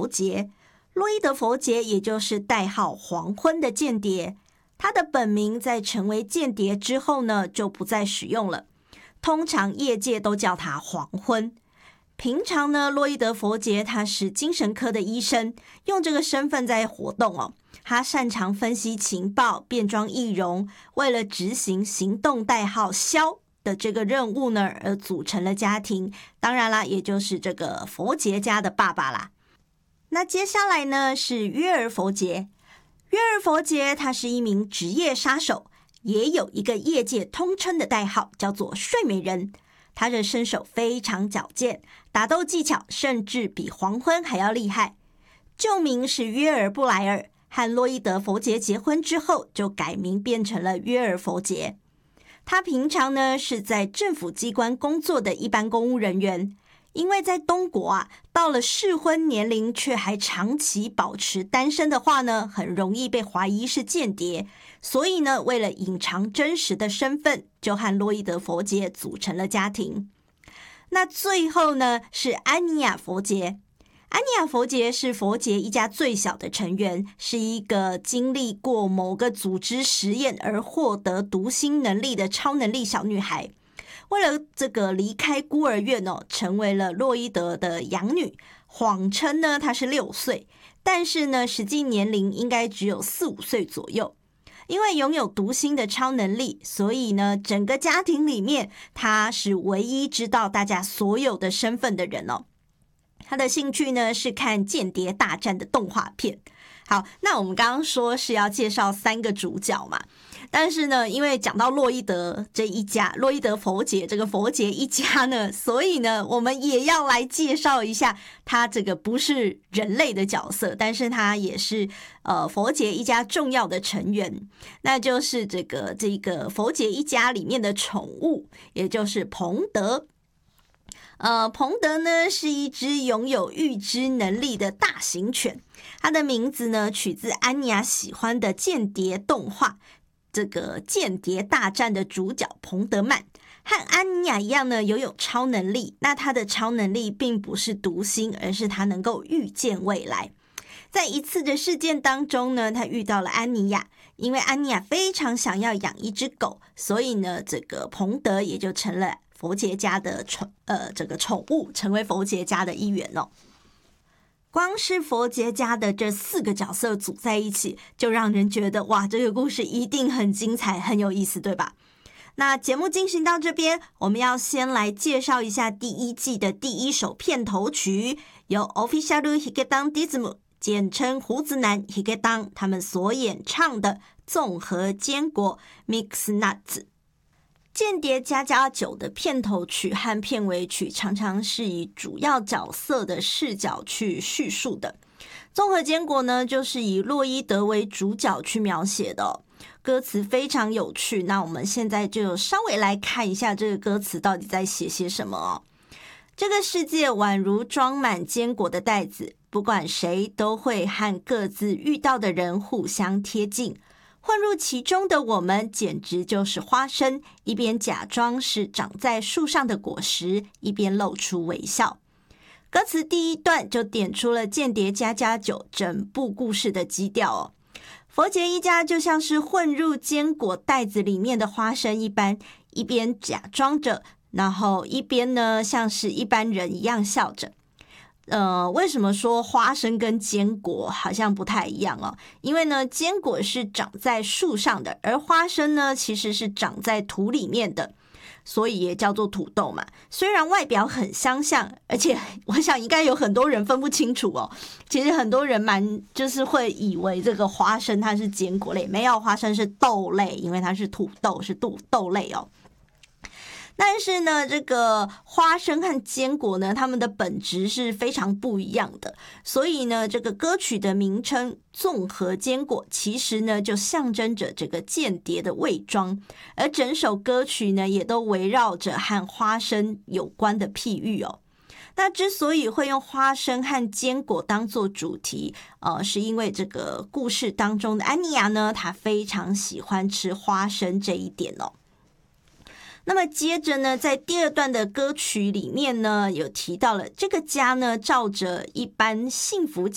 杰。洛伊德·佛杰也就是代号黄昏的间谍，他的本名在成为间谍之后呢，就不再使用了，通常业界都叫他黄昏。平常呢，洛伊德·佛杰他是精神科的医生，用这个身份在活动哦。他擅长分析情报，变装易容，为了执行行动代号枭的这个任务呢，而组成了家庭。当然啦，也就是这个佛杰家的爸爸啦。那接下来呢是约尔·佛杰。约尔·佛杰他是一名职业杀手，也有一个业界通称的代号，叫做睡美人。他的身手非常矫健，打斗技巧甚至比黄昏还要厉害。旧名是约尔·布莱尔，和洛伊德·佛杰结婚之后就改名变成了约尔·佛杰。他平常呢是在政府机关工作的一般公务人员，因为在东国啊，到了适婚年龄却还长期保持单身的话呢，很容易被怀疑是间谍，所以呢，为了隐藏真实的身份，就和洛伊德·佛杰组成了家庭。那最后呢是安妮亚·佛杰。安妮亚·佛杰是佛杰一家最小的成员，是一个经历过某个组织实验而获得读心能力的超能力小女孩。为了这个离开孤儿院哦，成为了洛伊德的养女，谎称呢她是6岁，但是呢实际年龄应该只有4、5岁左右。因为拥有读心的超能力，所以呢整个家庭里面她是唯一知道大家所有的身份的人哦。他的兴趣呢是看间谍大战的动画片。好，那我们刚刚说是要介绍3个主角嘛，但是呢，因为讲到洛伊德这一家，洛伊德佛杰这个佛杰一家呢，所以呢，我们也要来介绍一下他这个不是人类的角色，但是他也是佛杰一家重要的成员，那就是这个佛杰一家里面的宠物，也就是彭德。彭德呢是一只拥有预知能力的大型犬，它的名字呢取自安妮亚喜欢的间谍动画，这个间谍大战的主角彭德曼，和安妮亚一样呢拥有超能力。那他的超能力并不是读心，而是他能够预见未来。在一次的事件当中呢，他遇到了安妮亚，因为安妮亚非常想要养一只狗，所以呢，这个彭德也就成了佛杰家的这个宠物，成为佛杰家的一员哦。光是佛杰家的这4个角色组在一起，就让人觉得哇，这个故事一定很精彩，很有意思，对吧？那节目进行到这边，我们要先来介绍一下第1季的第1首片头曲，由 Official Higedan Dism 简称胡子男 Higedan 他们所演唱的综合坚果 Mix Nuts。间谍加加酒的片头曲和片尾曲常常是以主要角色的视角去叙述的。综合坚果呢，就是以洛伊德为主角去描写的哦。歌词非常有趣，那我们现在就稍微来看一下这个歌词到底在写些什么哦。这个世界宛如装满坚果的袋子，不管谁都会和各自遇到的人互相贴近。混入其中的我们简直就是花生，一边假装是长在树上的果实，一边露出微笑。歌词第1段就点出了间谍加加酒整部故事的基调哦。佛杰一家就像是混入坚果袋子里面的花生一般，一边假装着，然后一边呢像是一般人一样笑着。为什么说花生跟坚果好像不太一样哦？因为呢，坚果是长在树上的，而花生呢其实是长在土里面的，所以也叫做土豆嘛。虽然外表很相像，而且我想应该有很多人分不清楚哦。其实很多人就是会以为这个花生它是坚果类，没有，花生是豆类，因为它是土豆，是豆类哦。但是呢，这个花生和坚果呢，它们的本质是非常不一样的。所以呢，这个歌曲的名称综合坚果，其实呢就象征着这个间谍的伪装。而整首歌曲呢，也都围绕着和花生有关的譬喻哦。那之所以会用花生和坚果当作主题，是因为这个故事当中的安妮亚呢，她非常喜欢吃花生这一点哦。那么接着呢，在第2段的歌曲里面呢，有提到了这个家呢，照着一般幸福